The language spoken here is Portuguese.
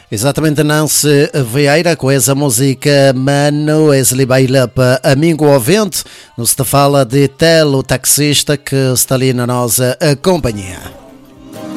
Exatamente, Nancy Vieira com essa música Mano, esse baila para amigo ouvinte, nos te fala de Telo Taxista que está ali na nossa companhia.